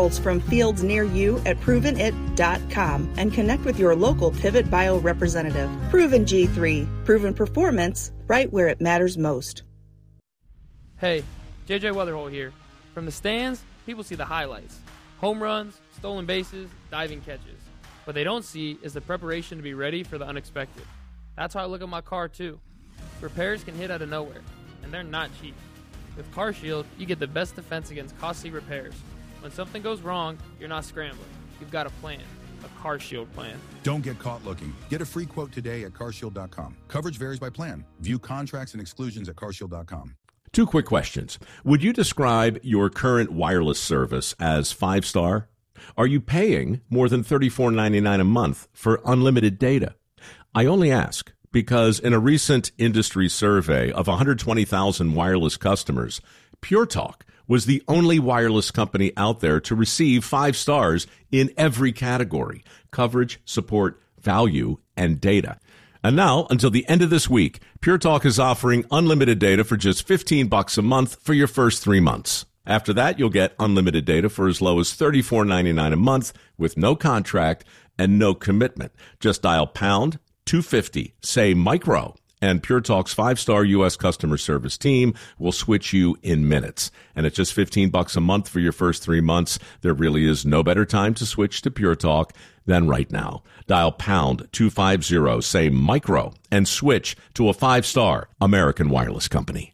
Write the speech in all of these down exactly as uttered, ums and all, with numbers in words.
results from fields near you at proven it dot com and connect with your local Pivot Bio representative. Proven G three. Proven performance right where it matters most. Hey, J J Weatherholt here. From the stands, people see the highlights. Home runs, stolen bases, diving catches. What they don't see is the preparation to be ready for the unexpected. That's how I look at my car, too. Repairs can hit out of nowhere, and they're not cheap. With CarShield, you get the best defense against costly repairs. When something goes wrong, you're not scrambling. You've got a plan, a CarShield plan. Don't get caught looking. Get a free quote today at car shield dot com. Coverage varies by plan. View contracts and exclusions at car shield dot com. Two quick questions. Would you describe your current wireless service as five-star? Are you paying more than thirty-four ninety-nine a month for unlimited data? I only ask because in a recent industry survey of one hundred twenty thousand wireless customers, Pure Talk was the only wireless company out there to receive five stars in every category: coverage, support, value, and data. And now, until the end of this week, Pure Talk is offering unlimited data for just fifteen bucks a month for your first three months. After that, you'll get unlimited data for as low as thirty-four ninety-nine a month with no contract and no commitment. Just dial pound two fifty, say micro, and Pure Talk's five-star U S customer service team will switch you in minutes. And at just fifteen bucks a month for your first three months, there really is no better time to switch to Pure Talk than right now. Dial pound two fifty, say micro, and switch to a five-star American wireless company.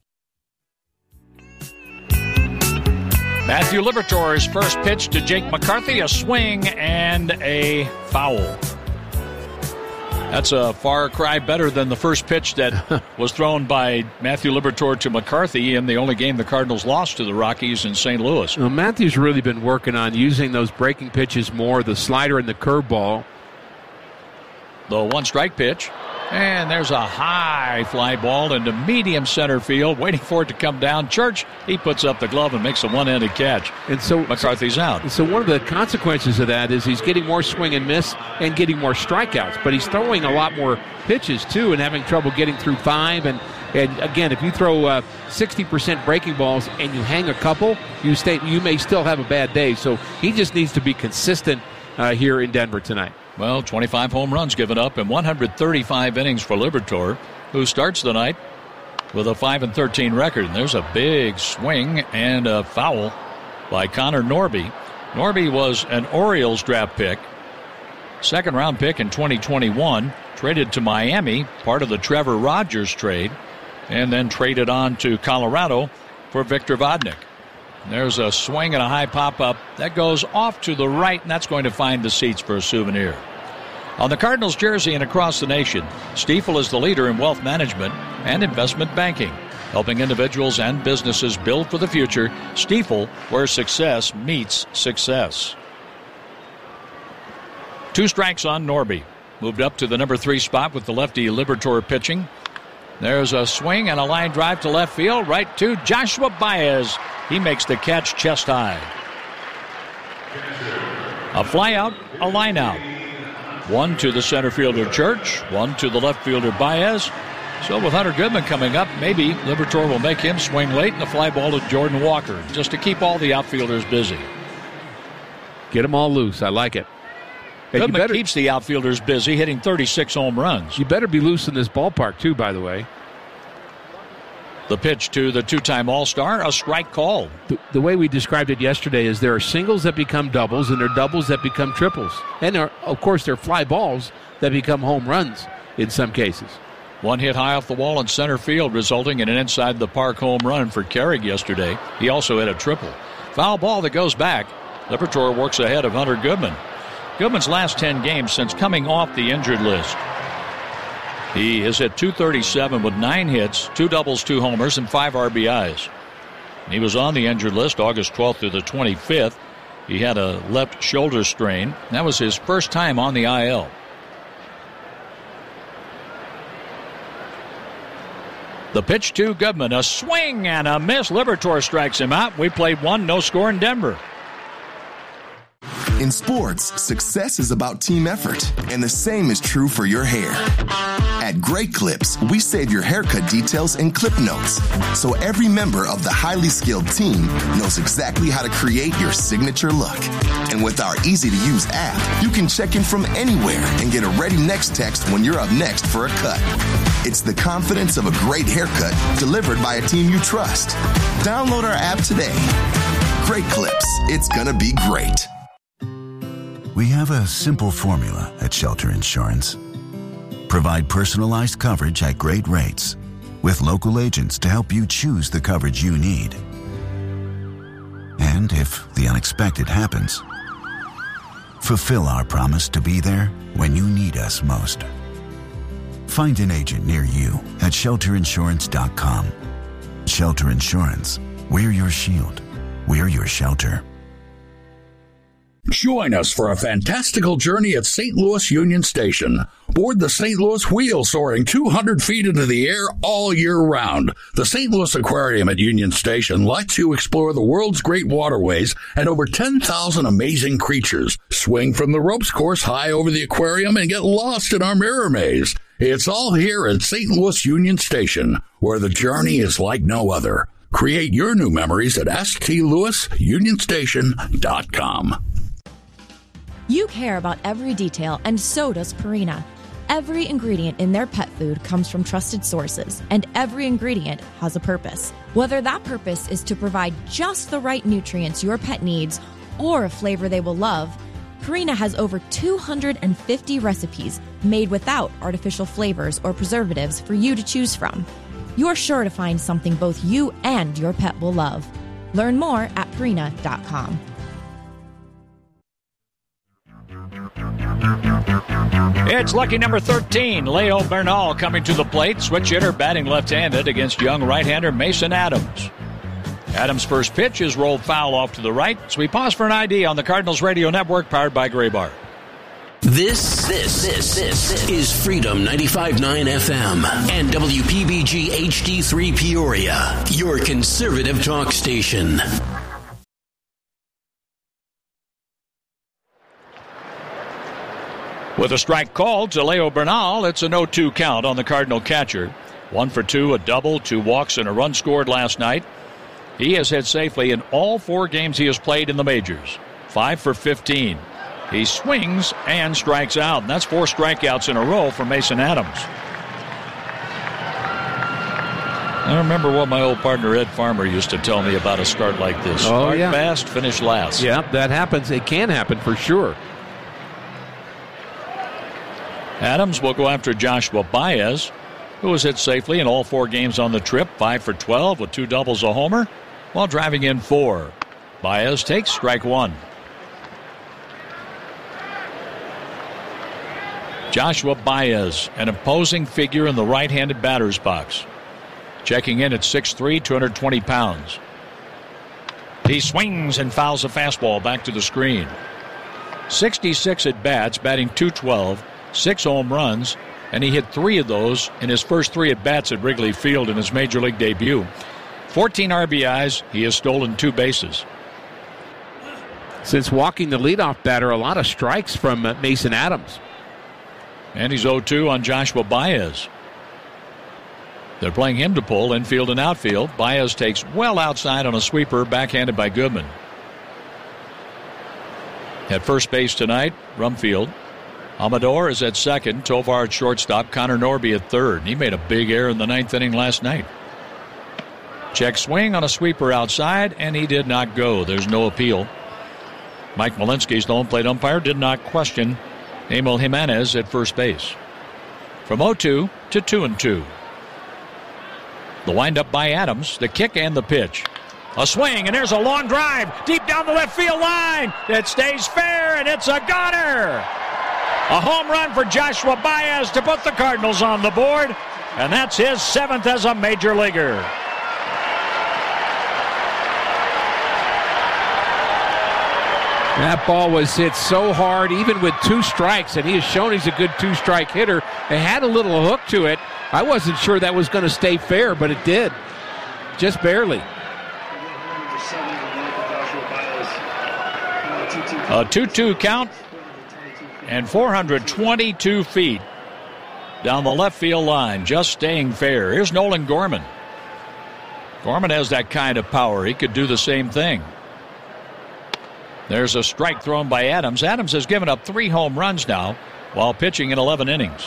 Matthew Liberatore's first pitch to Jake McCarthy, a swing and a foul. That's a far cry better than the first pitch that was thrown by Matthew Liberatore to McCarthy in the only game the Cardinals lost to the Rockies in Saint Louis. Well, Matthew's really been working on using those breaking pitches more, the slider and the curveball. The one strike pitch. And there's a high fly ball into medium center field, waiting for it to come down. Church, he puts up the glove and makes a one-handed catch. And so McCarthy's out. So one of the consequences of that is he's getting more swing and miss and getting more strikeouts. But he's throwing a lot more pitches, too, and having trouble getting through five. And, and again, if you throw uh, sixty percent breaking balls and you hang a couple, you stay, you may still have a bad day. So he just needs to be consistent uh, here in Denver tonight. Well, twenty-five home runs given up in one hundred thirty-five innings for Liberatore, who starts the night with a five and thirteen record. And there's a big swing and a foul by Connor Norby. Norby was an Orioles draft pick, second round pick in twenty twenty-one, traded to Miami, part of the Trevor Rogers trade, and then traded on to Colorado for Victor Vodnik. There's a swing and a high pop-up. That goes off to the right, and that's going to find the seats for a souvenir. On the Cardinals jersey and across the nation, Stifel is the leader in wealth management and investment banking, helping individuals and businesses build for the future. Stifel, where success meets success. Two strikes on Norby. Moved up to the number three spot with the lefty Liberatore pitching. There's a swing and a line drive to left field, right to Joshua Baez. He makes the catch chest high. A fly out, a line out. One to the center fielder Church, one to the left fielder Baez. So with Hunter Goodman coming up, maybe Liberatore will make him swing late and the fly ball to Jordan Walker, just to keep all the outfielders busy. Get them all loose. I like it. And Goodman better, keeps the outfielders busy, hitting thirty-six home runs. You better be loose in this ballpark, too, by the way. The pitch to the two-time All-Star, a strike called. The, the way we described it yesterday is there are singles that become doubles and there are doubles that become triples. And, there are, of course, there are fly balls that become home runs in some cases. One hit high off the wall in center field, resulting in an inside-the-park home run for Carrick yesterday. He also hit a triple. Foul ball that goes back. Liberatore works ahead of Hunter Goodman. Goodman's last ten games since coming off the injured list. He is at two thirty-seven with nine hits, two doubles, two homers, and five R B Is. He was on the injured list August twelfth through the twenty-fifth. He had a left shoulder strain. That was his first time on the I L. The pitch to Goodman, a swing and a miss. Liberatore strikes him out. We played one, no score in Denver. In sports, success is about team effort, and the same is true for your hair. At Great Clips, we save your haircut details in clip notes, so every member of the highly skilled team knows exactly how to create your signature look. And with our easy-to-use app, you can check in from anywhere and get a ready next text when you're up next for a cut. It's the confidence of a great haircut delivered by a team you trust. Download our app today. Great Clips. It's gonna be great. We have a simple formula at Shelter Insurance. Provide personalized coverage at great rates with local agents to help you choose the coverage you need. And if the unexpected happens, fulfill our promise to be there when you need us most. Find an agent near you at shelter insurance dot com. Shelter Insurance. We're your shield. We're your shelter. Join us for a fantastical journey at Saint Louis Union Station. Board the Saint Louis Wheel, soaring two hundred feet into the air all year round. The Saint Louis Aquarium at Union Station lets you explore the world's great waterways and over ten thousand amazing creatures. Swing from the ropes course high over the aquarium and get lost in our mirror maze. It's all here at Saint Louis Union Station, where the journey is like no other. Create your new memories at s t louis union station dot com. You care about every detail, and so does Purina. Every ingredient in their pet food comes from trusted sources, and every ingredient has a purpose. Whether that purpose is to provide just the right nutrients your pet needs or a flavor they will love, Purina has over two hundred fifty recipes made without artificial flavors or preservatives for you to choose from. You're sure to find something both you and your pet will love. Learn more at purina dot com. It's lucky number thirteen, Leo Bernal coming to the plate. Switch hitter batting left-handed against young right-hander Mason Adams. Adams' first pitch is rolled foul off to the right. So we pause for an I D on the Cardinals Radio Network, powered by Graybar. This, this, this, this is Freedom ninety-five point nine F M and W P B G H D three Peoria, your conservative talk station. With a strike called to Leo Bernal, it's an oh two count on the Cardinal catcher. One for two, a double, two walks, and a run scored last night. He has hit safely in all four games he has played in the majors. Five for fifteen. He swings and strikes out, and that's four strikeouts in a row for Mason Adams. I remember what my old partner Ed Farmer used to tell me about a start like this. Oh, Start yeah. fast, finish last. Yeah, that happens. It can happen for sure. Adams will go after Joshua Baez, who has hit safely in all four games on the trip. Five for twelve with two doubles, a homer, while driving in four. Baez takes strike one. Joshua Baez, an imposing figure in the right-handed batter's box. Checking in at six three, two hundred twenty pounds. He swings and fouls a fastball back to the screen. sixty-six at-bats, batting two twelve, six home runs, and he hit three of those in his first three at-bats at Wrigley Field in his major league debut. fourteen R B Is, he has stolen two bases. Since walking the leadoff batter, a lot of strikes from uh, Mason Adams. And he's oh two on Joshua Baez. They're playing him to pull infield and outfield. Baez takes well outside on a sweeper, backhanded by Goodman. At first base tonight, Rumfield. Amador is at second. Tovar at shortstop. Connor Norby at third. He made a big error in the ninth inning last night. Check swing on a sweeper outside, and he did not go. There's no appeal. Mike Malinsky's the home plate umpire, did not question Emil Jimenez at first base. From oh two to two and two. The windup by Adams, the kick and the pitch. A swing, and there's a long drive deep down the left field line. It stays fair, and it's a goner. A home run for Joshua Baez to put the Cardinals on the board, and that's his seventh as a major leaguer. That ball was hit so hard, even with two strikes, and he has shown he's a good two-strike hitter. It had a little hook to it. I wasn't sure that was going to stay fair, but it did. Just barely. A two two count and four hundred twenty-two feet down the left field line, just staying fair. Here's Nolan Gorman. Gorman has that kind of power. He could do the same thing. There's a strike thrown by Adams. Adams has given up three home runs now while pitching in eleven innings.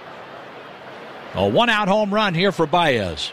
A one-out home run here for Baez.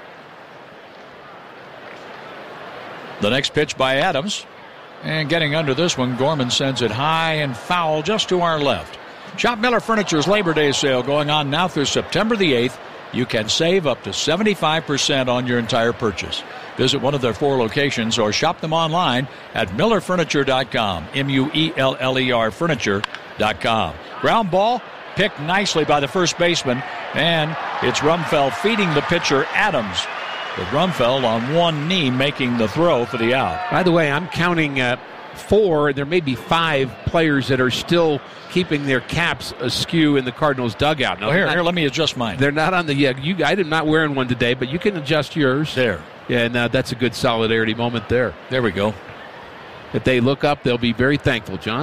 The next pitch by Adams. And getting under this one, Gorman sends it high and foul just to our left. Shop Miller Furniture's Labor Day sale going on now through September the eighth. You can save up to seventy-five percent on your entire purchase. Visit one of their four locations or shop them online at miller furniture dot com. M U E L L E R furniture dot com. Ground ball picked nicely by the first baseman, and it's Rumfeld feeding the pitcher Adams, with Rumfeld on one knee making the throw for the out. By the way, I'm counting uh, four. There may be five players that are still keeping their caps askew in the Cardinals dugout. Now, well, here, not, here, let me adjust mine. They're not on the. Yeah, you. I'm not wearing one today, but you can adjust yours. There. Yeah, and uh, that's a good solidarity moment there. There we go. If they look up, they'll be very thankful, John.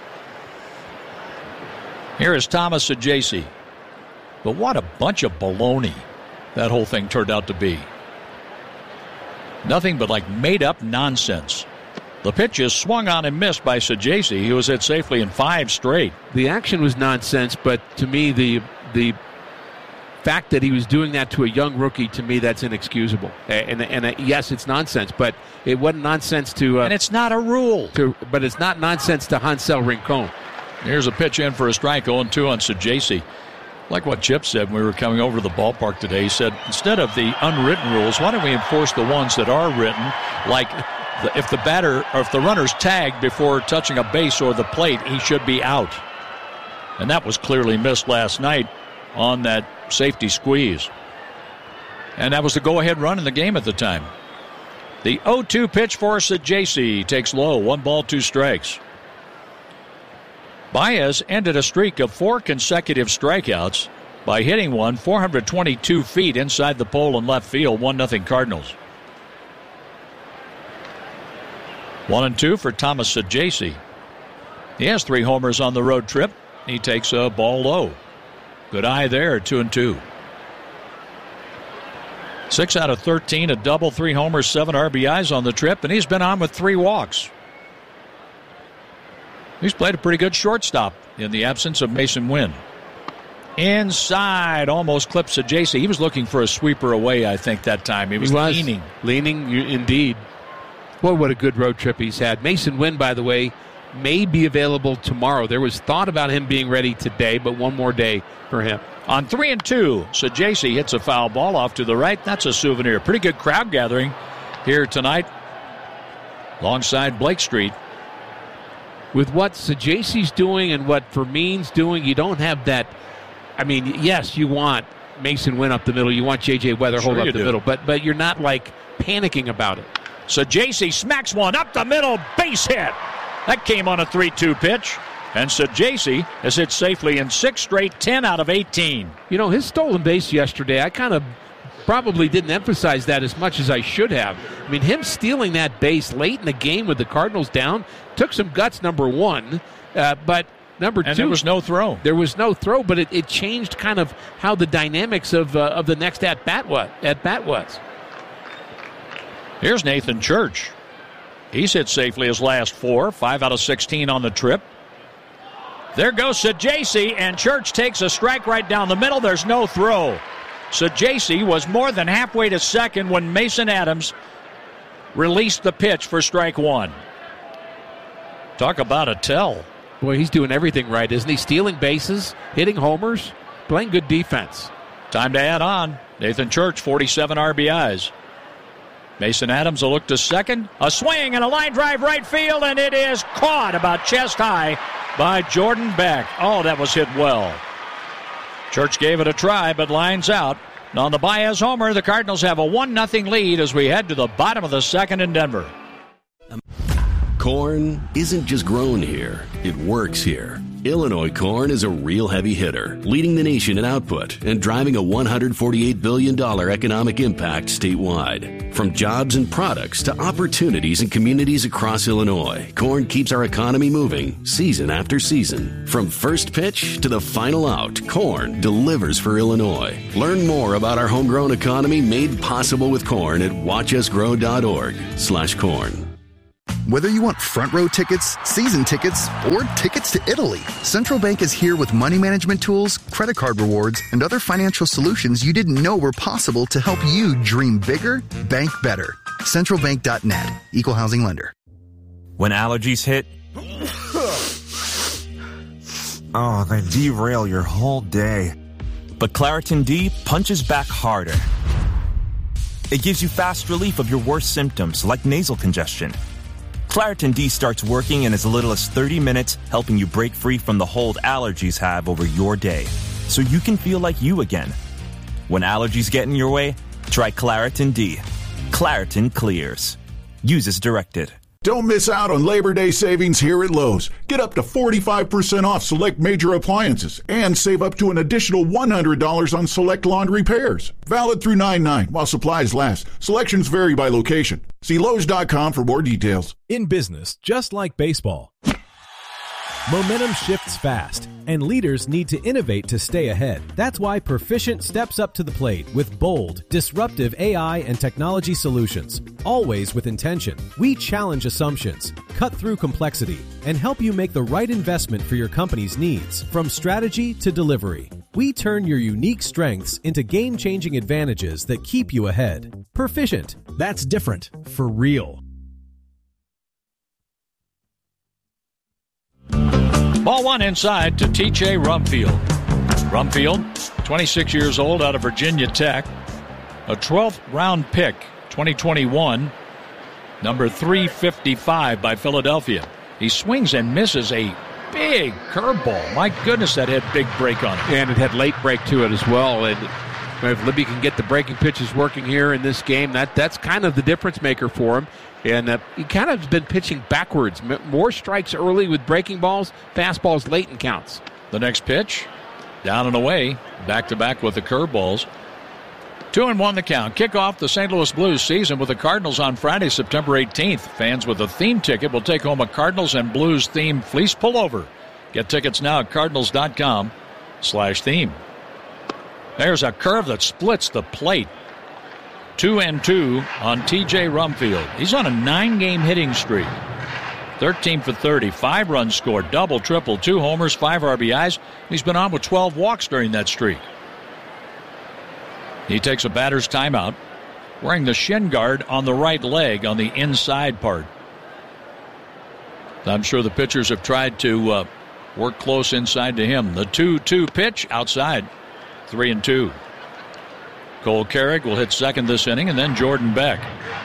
Here is Thomas Saggese. But what a bunch of baloney that whole thing turned out to be. Nothing but like made-up nonsense. The pitch is swung on and missed by Saggese. He was hit safely in five straight. The action was nonsense, but to me, the the fact that he was doing that to a young rookie, to me, that's inexcusable. And, and, and yes, it's nonsense, but it wasn't nonsense to... Uh, and it's not a rule. To, but it's not nonsense to Hansel Rincon. Here's a pitch in for a strike, oh and two on Saggese. Like what Chip said when we were coming over to the ballpark today, he said, instead of the unwritten rules, why don't we enforce the ones that are written, like the, if the batter or if the runner's tagged before touching a base or the plate, he should be out. And that was clearly missed last night on that safety squeeze. And that was the go-ahead run in the game at the time. The oh two pitch for Saggese takes low, one ball, two strikes. Baez ended a streak of four consecutive strikeouts by hitting one four hundred twenty-two feet inside the pole in left field, one nothing Cardinals. One and two for Thomas Saggese. He has three homers on the road trip. He takes a ball low. Good eye there, two and two. Six out of thirteen, a double, three homers, seven R B Is on the trip, and he's been on with three walks. He's played a pretty good shortstop in the absence of Mason Wynn. Inside, almost clipped Saggese. He was looking for a sweeper away, I think, that time. He was, he was leaning. Leaning, indeed. Well, what a good road trip he's had. Mason Wynn, by the way, may be available tomorrow. There was thought about him being ready today, but one more day for him. On three and two, Saggese hits a foul ball off to the right. That's a souvenir. Pretty good crowd gathering here tonight alongside Blake Street. With what Saggese's doing and what Fermin's doing, you don't have that. I mean, yes, you want Mason Wynn up the middle. You want J J Weatherhold sure up the do. middle. But but you're not, like, panicking about it. Saggese smacks one up the middle, base hit. That came on a three two pitch. And Saggese has hit safely in six straight, ten out of eighteen. You know, his stolen base yesterday, I kind of probably didn't emphasize that as much as I should have. I mean, him stealing that base late in the game with the Cardinals down took some guts, number one. Uh, but number and two, there was no throw. There was no throw, but it, it changed kind of how the dynamics of uh, of the next at bat was. At bat was. Here's Nathan Church. He's hit safely his last four, five out of sixteen on the trip. There goes Saggese, and Church takes a strike right down the middle. There's no throw. Saggese was more than halfway to second when Mason Adams released the pitch for strike one. Talk about a tell. Boy, he's doing everything right, isn't he? Stealing bases, hitting homers, playing good defense. Time to add on. Nathan Church, forty-seven R B Is. Mason Adams will look to second. A swing and a line drive right field, and it is caught about chest high by Jordan Beck. Oh, that was hit well. Church gave it a try, but lines out. And on the Baez homer, the Cardinals have a one nothing lead as we head to the bottom of the second in Denver. Corn isn't just grown here, it works here. Illinois corn is a real heavy hitter, leading the nation in output and driving a one hundred forty-eight billion dollars economic impact statewide. From jobs and products to opportunities in communities across Illinois, corn keeps our economy moving season after season. From first pitch to the final out, corn delivers for Illinois. Learn more about our homegrown economy made possible with corn at watchusgrow.org slash corn. Whether you want front row tickets, season tickets, or tickets to Italy, Central Bank is here with money management tools, credit card rewards, and other financial solutions you didn't know were possible to help you dream bigger, bank better. central bank dot net. Equal housing lender. When allergies hit, oh, they derail your whole day. But Claritin D punches back harder. It gives you fast relief of your worst symptoms, like nasal congestion. Claritin D starts working in as little as thirty minutes, helping you break free from the hold allergies have over your day, so you can feel like you again. When allergies get in your way, try Claritin D. Claritin clears. Use as directed. Don't miss out on Labor Day savings here at Lowe's. Get up to forty-five percent off select major appliances and save up to an additional one hundred dollars on select laundry repairs. Valid through nine nine while supplies last. Selections vary by location. See Lowe's dot com for more details. In business, just like baseball, momentum shifts fast, and leaders need to innovate to stay ahead. That's why Perficient steps up to the plate with bold, disruptive A I and technology solutions, always with intention. We challenge assumptions, cut through complexity, and help you make the right investment for your company's needs, from strategy to delivery. We turn your unique strengths into game-changing advantages that keep you ahead. Perficient. That's different, for real. Ball one inside to T J Rumfield. Rumfield, twenty-six years old, out of Virginia Tech. A twelfth round pick, twenty twenty-one. Number three fifty-five by Philadelphia. He swings and misses a big curveball. My goodness, that had big break on it. And it had late break to it as well. And if Libby can get the breaking pitches working here in this game, that that's kind of the difference maker for him. And uh, he kind of has been pitching backwards. More strikes early with breaking balls, fastballs late in counts. The next pitch, down and away, back-to-back with the curveballs. Two and one the count. Kick off the Saint Louis Blues season with the Cardinals on Friday, September eighteenth. Fans with a theme ticket will take home a Cardinals and Blues themed fleece pullover. Get tickets now at cardinals dot com slash theme. There's a curve that splits the plate. Two and two on T J Rumfield. He's on a nine-game hitting streak. thirteen for thirty, five runs scored, double, triple, two homers, five R B Is. He's been on with twelve walks during that streak. He takes a batter's timeout, wearing the shin guard on the right leg on the inside part. I'm sure the pitchers have tried to uh, work close inside to him. The two two pitch outside, three and two. Cole Carrick will hit second this inning, and then Jordan Beck.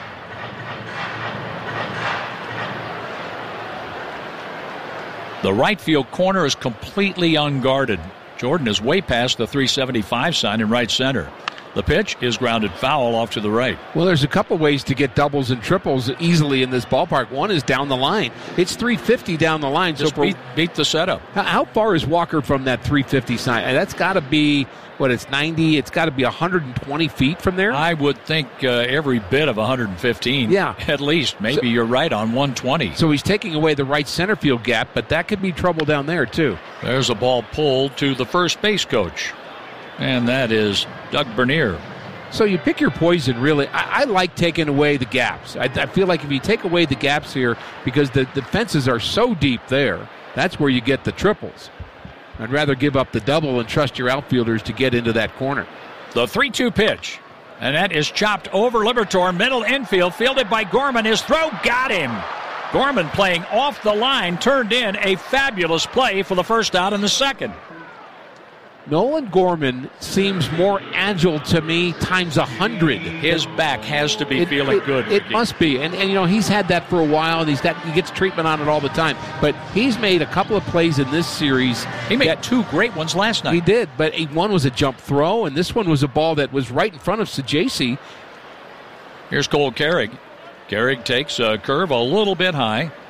The right field corner is completely unguarded. Jordan is way past the three seventy-five sign in right center. The pitch is grounded foul off to the right. Well, there's a couple ways to get doubles and triples easily in this ballpark. One is down the line. It's three fifty down the line. Just so beat, beat the setup. How far is Walker from that three fifty sign? And that's got to be, what, it's ninety? It's got to be one hundred twenty feet from there? I would think uh, every bit of one hundred fifteen. Yeah. At least. Maybe so, you're right on one twenty. So he's taking away the right center field gap, but that could be trouble down there, too. There's a ball pulled to the first base coach. And that is Doug Bernier. So you pick your poison, really. I, I like taking away the gaps. I, I feel like if you take away the gaps here, because the, the fences are so deep there, that's where you get the triples. I'd rather give up the double and trust your outfielders to get into that corner. The three two pitch. And that is chopped over Liberatore, middle infield, fielded by Gorman. His throw got him. Gorman playing off the line, turned in a fabulous play for the first out in the second. Nolan Gorman seems more agile to me times a hundred. His back has to be it, feeling it, good. It must be, and and you know he's had that for a while, and he's got he gets treatment on it all the time. But he's made a couple of plays in this series. He made that, two great ones last night. He did, but he, one was a jump throw, and this one was a ball that was right in front of Sajasi. Here's Cole Carrick. Carrick takes a curve a little bit high.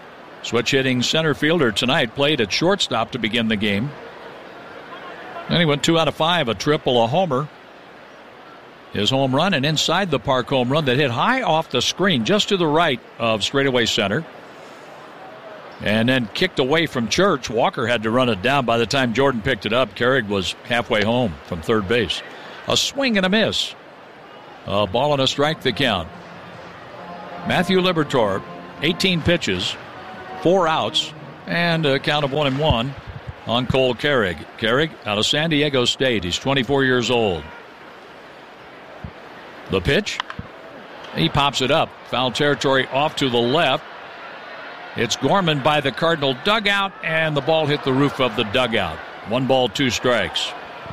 Switch hitting center fielder tonight, played at shortstop to begin the game. Then he went two out of five, a triple, a homer. His home run, an inside the park home run that hit high off the screen just to the right of straightaway center. And then kicked away from Church. Walker had to run it down. By the time Jordan picked it up, Carrig was halfway home from third base. A swing and a miss. A ball and a strike the count. Matthew Liberatore, eighteen pitches, four outs, and a count of one and one on Cole Carrig. Carrig out of San Diego State. He's twenty-four years old. The pitch. He pops it up. Foul territory off to the left. It's Gorman by the Cardinal dugout, and the ball hit the roof of the dugout. One ball, two strikes.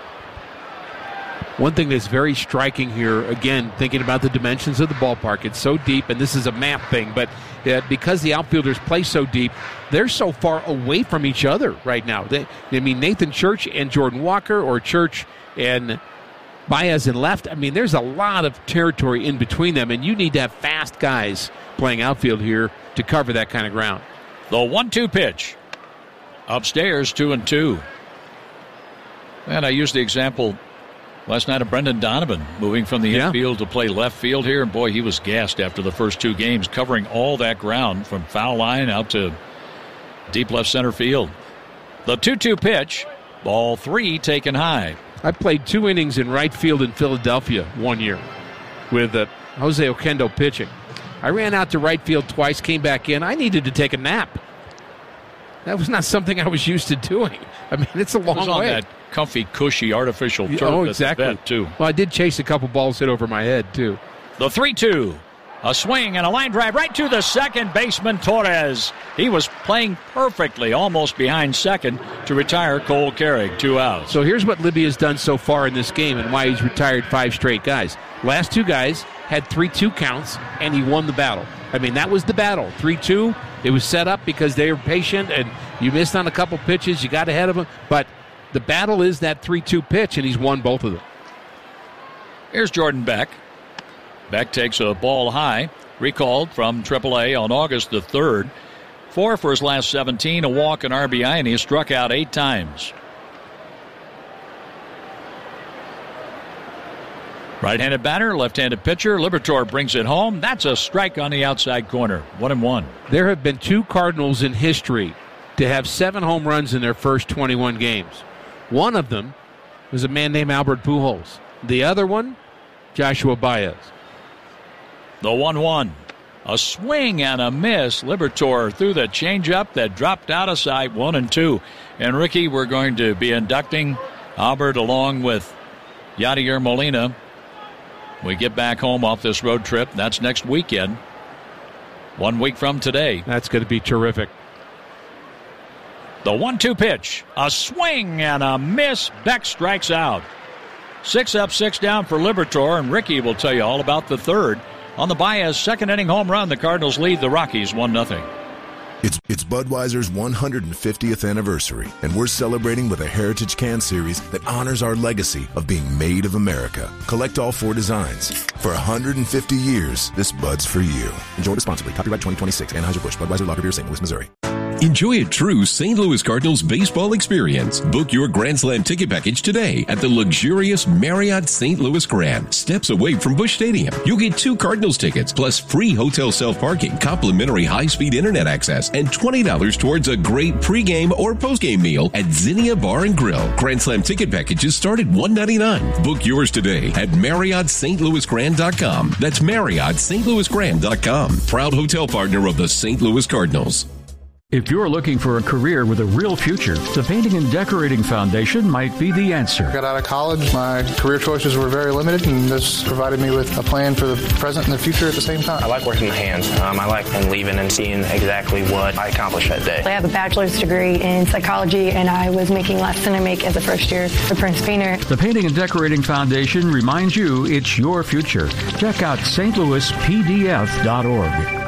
One thing that's very striking here, again, thinking about the dimensions of the ballpark, it's so deep, and this is a map thing, but uh, because the outfielders play so deep, they're so far away from each other right now. They, I mean, Nathan Church and Jordan Walker, or Church and Baez in left, I mean, there's a lot of territory in between them, and you need to have fast guys playing outfield here to cover that kind of ground. The one two pitch. Upstairs, two and two. And I used the example last night of Brendan Donovan moving from the yeah. infield to play left field here. And boy, he was gassed after the first two games, covering all that ground from foul line out to deep left center field. The two two pitch. Ball three taken high. I played two innings in right field in Philadelphia one year with uh, Jose Oquendo pitching. I ran out to right field twice, came back in. I needed to take a nap. That was not something I was used to doing. I mean, it's a long it was on way. That comfy, cushy, artificial turf. Oh, exactly. At the vet, too. Well, I did chase a couple balls hit over my head, too. The three two. A swing and a line drive right to the second baseman, Torres. He was playing perfectly, almost behind second, to retire Cole Carrig. Two outs. So here's what Libby has done so far in this game and why he's retired five straight guys. Last two guys had three two counts, and he won the battle. I mean, that was the battle. three two. It was set up because they were patient, and you missed on a couple pitches. You got ahead of them. But the battle is that three two pitch, and he's won both of them. Here's Jordan Beck. Beck takes a ball high, recalled from triple A on August the third. Four for his last seventeen, a walk, an R B I, and he struck out eight times. Right-handed batter, left-handed pitcher. Liberatore brings it home. That's a strike on the outside corner. One and one. There have been two Cardinals in history to have seven home runs in their first twenty-one games. One of them was a man named Albert Pujols. The other one, Joshua Baez. The one one. A swing and a miss. Liberatore threw the changeup that dropped out of sight. One and two. And Ricky, we're going to be inducting Albert along with Yadier Molina. We get back home off this road trip. That's next weekend. One week from today. That's going to be terrific. The one two pitch. A swing and a miss. Beck strikes out. Six up, six down for Liberatore, and Ricky will tell you all about the third. On the Baez second inning home run, the Cardinals lead the Rockies one nothing. It's, it's Budweiser's one hundred fiftieth anniversary, and we're celebrating with a Heritage Can Series that honors our legacy of being made of America. Collect all four designs. For one hundred fifty years, this Bud's for you. Enjoy responsibly. Copyright twenty twenty-six. Anheuser-Busch. Budweiser Lager Beer, Saint Louis, Missouri. Enjoy a true Saint Louis Cardinals baseball experience. Book your Grand Slam ticket package today at the luxurious Marriott Saint Louis Grand, steps away from Busch Stadium. You'll get two Cardinals tickets plus free hotel self-parking, complimentary high-speed internet access, and twenty dollars towards a great pregame or postgame meal at Zinnia Bar and Grill. Grand Slam ticket packages start at one hundred ninety-nine dollars. Book yours today at Marriott Saint Louis Grand dot com. That's Marriott Saint Louis Grand dot com. Proud hotel partner of the Saint Louis Cardinals. If you're looking for a career with a real future, the Painting and Decorating Foundation might be the answer. I got out of college, my career choices were very limited, and this provided me with a plan for the present and the future at the same time. I like working with hands. Um, I like leaving and seeing exactly what I accomplished that day. I have a bachelor's degree in psychology, and I was making less than I make as a first year for Prince Painter. The Painting and Decorating Foundation reminds you it's your future. Check out S T Louis P D F dot org.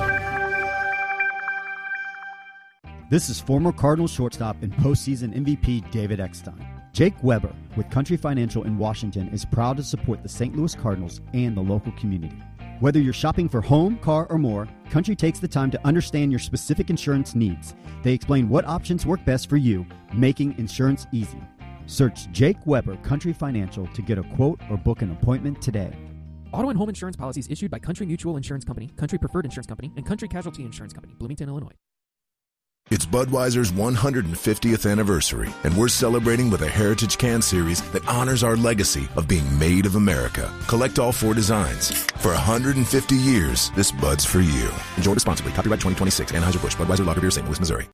This is former Cardinals shortstop and postseason M V P David Eckstein. Jake Weber with Country Financial in Washington is proud to support the Saint Louis Cardinals and the local community. Whether you're shopping for home, car, or more, Country takes the time to understand your specific insurance needs. They explain what options work best for you, making insurance easy. Search Jake Weber Country Financial to get a quote or book an appointment today. Auto and home insurance policies issued by Country Mutual Insurance Company, Country Preferred Insurance Company, and Country Casualty Insurance Company, Bloomington, Illinois. It's Budweiser's one hundred fiftieth anniversary, and we're celebrating with a Heritage Can Series that honors our legacy of being made of America. Collect all four designs. For one hundred fifty years, this Bud's for you. Enjoy responsibly. Copyright twenty twenty-six. Anheuser-Busch. Budweiser Lager Beer, Saint Louis, Missouri.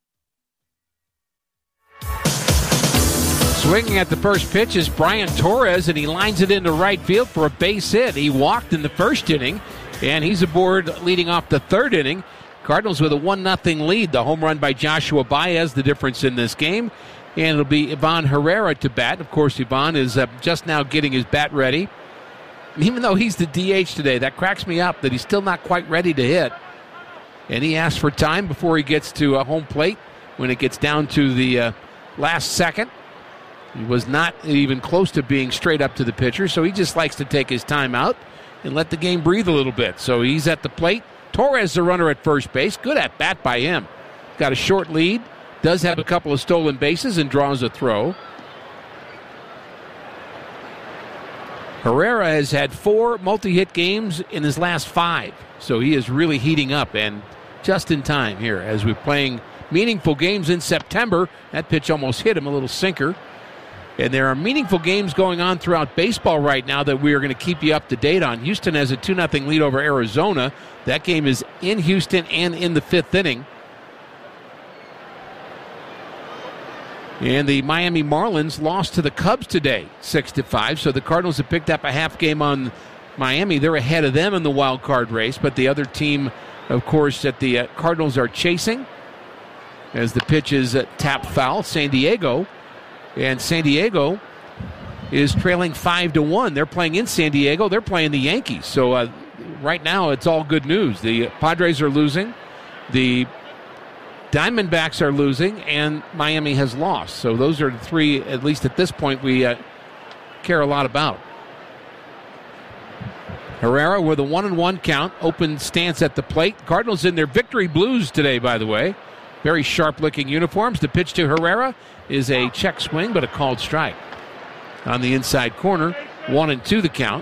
Swinging at the first pitch is Brian Torres, and he lines it into right field for a base hit. He walked in the first inning, and he's aboard leading off the third inning. Cardinals with a one nothing lead. The home run by Joshua Baez, the difference in this game. And it'll be Ivan Herrera to bat. Of course, Ivan is uh, just now getting his bat ready. Even though he's the D H today, that cracks me up that he's still not quite ready to hit. And he asks for time before he gets to a home plate when it gets down to the uh, last second. He was not even close to being straight up to the pitcher, so he just likes to take his time out and let the game breathe a little bit. So he's at the plate. Torres, the runner at first base. Good at bat by him. Got a short lead. Does have a couple of stolen bases and draws a throw. Herrera has had four multi-hit games in his last five. So he is really heating up, and just in time here as we're playing meaningful games in September. That pitch almost hit him, a little sinker. And there are meaningful games going on throughout baseball right now that we are going to keep you up to date on. Houston has a two nothing lead over Arizona. That game is in Houston and in the fifth inning. And the Miami Marlins lost to the Cubs today, six to five. So the Cardinals have picked up a half game on Miami. They're ahead of them in the wild card race. But the other team, of course, that the uh, Cardinals are chasing as the pitch is uh, tapped foul, San Diego. And San Diego is trailing five to one. They're playing in San Diego. They're playing the Yankees. So uh, right now it's all good news. The Padres are losing. The Diamondbacks are losing. And Miami has lost. So those are the three, at least at this point, we uh, care a lot about. Herrera with a one and one count. Open stance at the plate. Cardinals in their victory blues today, by the way. Very sharp-looking uniforms. The pitch to Herrera is a check swing, but a called strike. On the inside corner, one and two the count.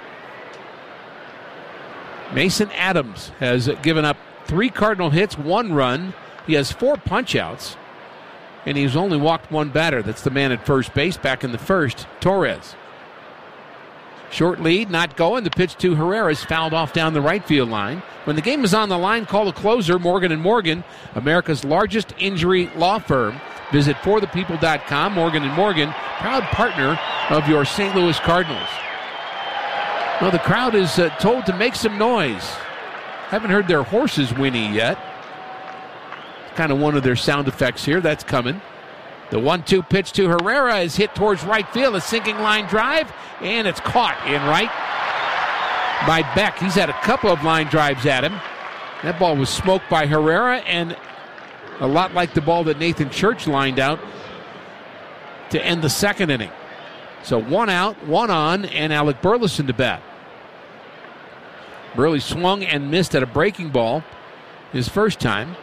Mason Adams has given up three Cardinal hits, one run. He has four punch-outs, and he's only walked one batter. That's the man at first base back in the first, Torres. Short lead, not going. The pitch to Herrera is fouled off down the right field line. When the game is on the line, call the closer, Morgan and Morgan, America's largest injury law firm. Visit for the people dot com. Morgan and Morgan, proud partner of your Saint Louis Cardinals. Well, the crowd is uh, told to make some noise. Haven't heard their horses whinny yet. It's kind of one of their sound effects here. That's coming. The one two pitch to Herrera is hit towards right field. A sinking line drive, and it's caught in right by Beck. He's had a couple of line drives at him. That ball was smoked by Herrera, and a lot like the ball that Nathan Church lined out to end the second inning. So one out, one on, and Alec Burleson to bat. Burley swung and missed at a breaking ball his first time.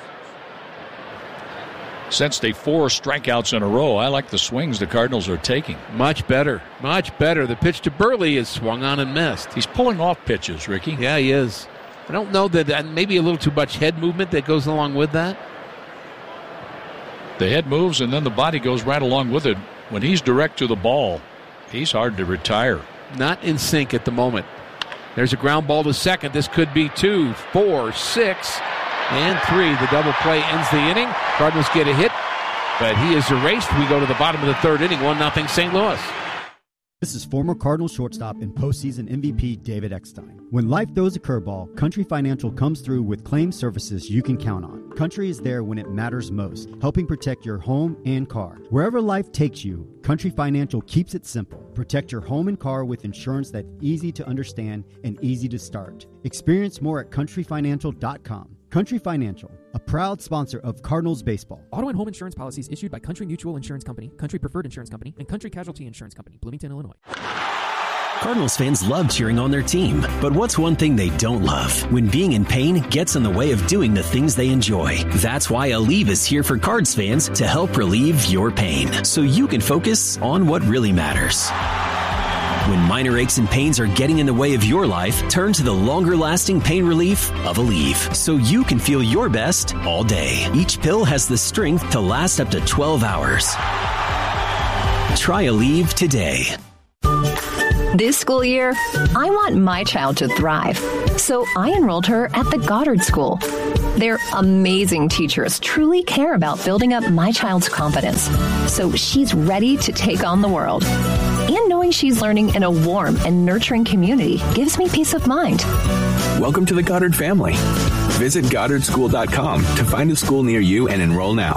Since they four strikeouts in a row, I like the swings the Cardinals are taking. Much better. Much better. The pitch to Burley is swung on and missed. He's pulling off pitches, Ricky. Yeah, he is. I don't know that uh, maybe a little too much head movement that goes along with that. The head moves and then the body goes right along with it. When he's direct to the ball, he's hard to retire. Not in sync at the moment. There's a ground ball to second. This could be two, four, six, and three. The double play ends the inning. Cardinals get a hit, but he is erased. We go to the bottom of the third inning, one nothing Saint Louis. This is former Cardinals shortstop and postseason M V P David Eckstein. When life throws a curveball, Country Financial comes through with claim services you can count on. Country is there when it matters most, helping protect your home and car. Wherever life takes you, Country Financial keeps it simple. Protect your home and car with insurance that's easy to understand and easy to start. Experience more at country financial dot com. Country Financial, a proud sponsor of Cardinals baseball. Auto and home insurance policies issued by Country Mutual Insurance Company, Country Preferred Insurance Company, and Country Casualty Insurance Company, Bloomington, Illinois. Cardinals fans love cheering on their team, but what's one thing they don't love? When being in pain gets in the way of doing the things they enjoy. That's why Aleve is here for Cards fans to help relieve your pain, so you can focus on what really matters. When minor aches and pains are getting in the way of your life, turn to the longer-lasting pain relief of Aleve, so you can feel your best all day. Each pill has the strength to last up to twelve hours. Try Aleve today. This school year, I want my child to thrive, so I enrolled her at the Goddard School. Their amazing teachers truly care about building up my child's confidence, so she's ready to take on the world. And knowing she's learning in a warm and nurturing community gives me peace of mind. Welcome to the Goddard family. Visit Goddard School dot com to find a school near you and enroll now.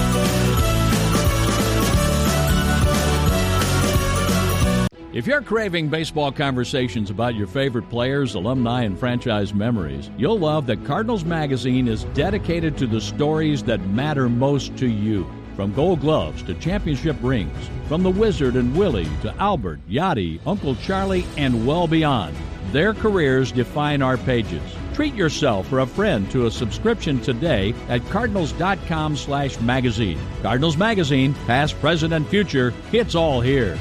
If you're craving baseball conversations about your favorite players, alumni, and franchise memories, you'll love that Cardinals Magazine is dedicated to the stories that matter most to you. From Gold Gloves to championship rings, from the Wizard and Willie to Albert, Yachty, Uncle Charlie, and well beyond, their careers define our pages. Treat yourself or a friend to a subscription today at Cardinals dot com slash magazine. Cardinals Magazine, past, present, and future, it's all here.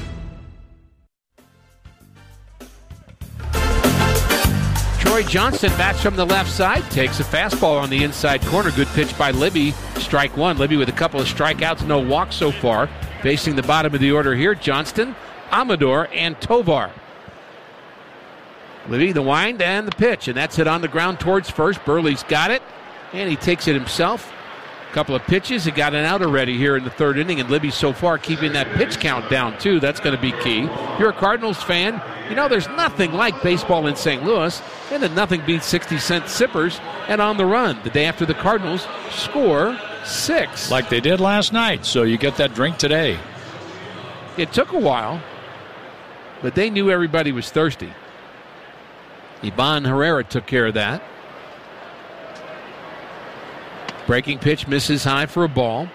Troy Johnston bats from the left side, takes a fastball on the inside corner. Good pitch by Libby. Strike one. Libby with a couple of strikeouts, no walks so far. Facing the bottom of the order here, Johnston, Amador, and Tovar. Libby, the wind, and the pitch, and that's it on the ground towards first. Burley's got it, and he takes it himself. A couple of pitches. He got an out already here in the third inning, and Libby so far keeping that pitch count down, too. That's going to be key. If you're a Cardinals fan, you know there's nothing like baseball in Saint Louis, and then nothing beats sixty cent sippers and on the run the day after the Cardinals score six. Like they did last night, so you get that drink today. It took a while, but they knew everybody was thirsty. Ivan Herrera took care of that. Breaking pitch misses high for a ball.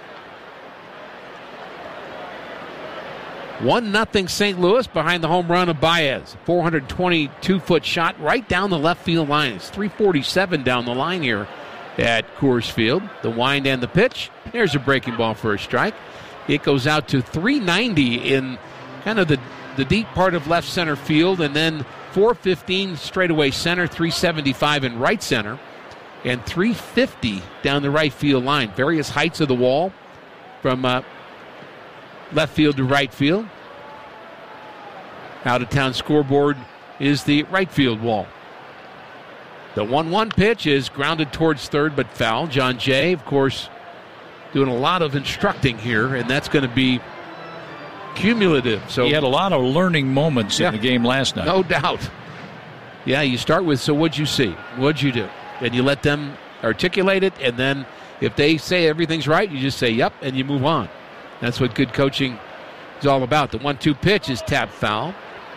one nothing Saint Louis behind the home run of Baez. four hundred twenty-two foot shot right down the left field line. It's three forty-seven down the line here at Coors Field. The wind and the pitch. There's a breaking ball for a strike. It goes out to three ninety in kind of the, the deep part of left center field, and then four fifteen straightaway center, three seventy-five in right center, and three fifty down the right field line. Various heights of the wall from uh, left field to right field. Out of town scoreboard is the right field wall. The one one pitch is grounded towards third but foul. John Jay, of course, doing a lot of instructing here, and that's going to be cumulative. So he had a lot of learning moments yeah, in the game last night. No doubt. Yeah, you start with, so what'd you see? What'd you do? And you let them articulate it, and then if they say everything's right, you just say, yep, and you move on. That's what good coaching is all about. The one two pitch is tapped foul.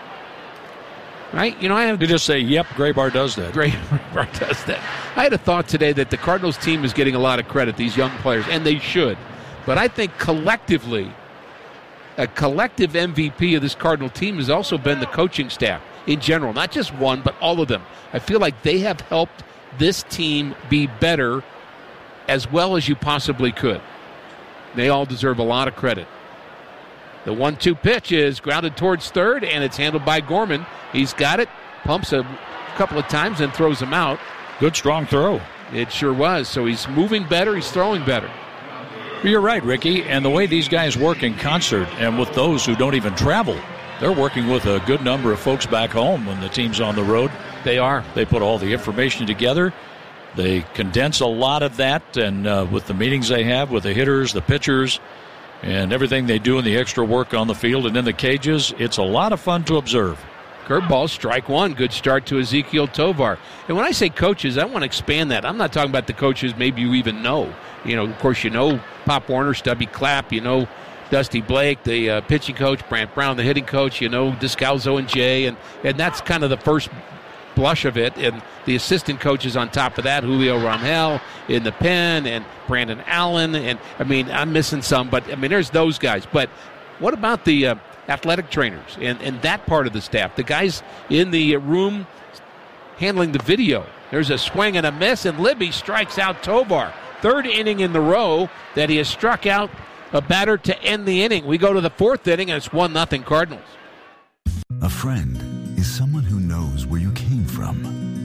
Right? You know, I have to just say, yep, Graybar does that. Graybar does that. I had a thought today that the Cardinals team is getting a lot of credit, these young players, and they should. But I think collectively, a collective M V P of this Cardinal team has also been the coaching staff in general. Not just one, but all of them. I feel like they have helped this team be better as well as you possibly could. They all deserve a lot of credit. The one two pitch is grounded towards third, and it's handled by Gorman. He's got it, pumps a couple of times, and throws him out. Good, strong throw. It sure was. So he's moving better, he's throwing better. You're right, Ricky. And the way these guys work in concert, and with those who don't even travel, they're working with a good number of folks back home when the team's on the road. They are. They put all the information together. They condense a lot of that, and uh, with the meetings they have with the hitters, the pitchers, and everything they do in the extra work on the field and in the cages, it's a lot of fun to observe. Curveball, strike one. Good start to Ezequiel Tovar. And when I say coaches, I want to expand that. I'm not talking about the coaches maybe you even know. You know, of course, you know Pop Warner, Stubby Clapp, you know Dusty Blake, the uh, pitching coach, Brant Brown, the hitting coach, you know Descalzo and Jay, and, and that's kind of the first blush of it. And the assistant coaches on top of that, Julio Rangel in the pen, and Brandon Allen, and I mean, I'm missing some, but I mean, there's those guys. But what about the uh, athletic trainers and, and that part of the staff, the guys in the room handling the video. There's a swing and a miss, and Libby strikes out Tovar. Third inning in the row that he has struck out a batter to end the inning. We go to the fourth inning, and it's one nothing Cardinals. A friend is someone who knows where you came from.